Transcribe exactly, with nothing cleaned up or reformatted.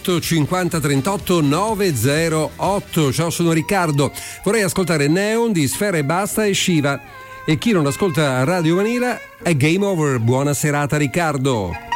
cinquanta trentotto novecentotto. Ciao, sono Riccardo. Vorrei ascoltare Neon di Sfera Ebbasta e Shiva. E chi non ascolta Radio Vanilla è Game Over. Buona serata, Riccardo.